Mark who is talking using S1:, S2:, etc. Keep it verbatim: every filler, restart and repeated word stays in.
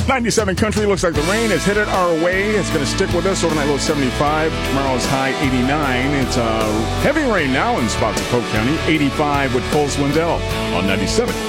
S1: ninety-seven Country, looks like the rain is headed our way. It's going to stick with us. Overnight low seventy-five. Tomorrow's high eighty-nine. It's uh, heavy rain now in spots of Polk County. eighty-five with Coles Wendell on ninety-seven.